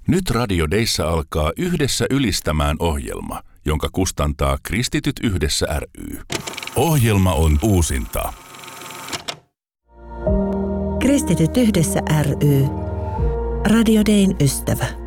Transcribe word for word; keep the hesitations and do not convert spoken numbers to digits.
Nyt Radio Dayssä alkaa Yhdessä ylistämään ohjelma, jonka kustantaa Kristityt Yhdessä ry. Ohjelma on uusinta. Kristityt Yhdessä ry. Radio Dayn ystävä.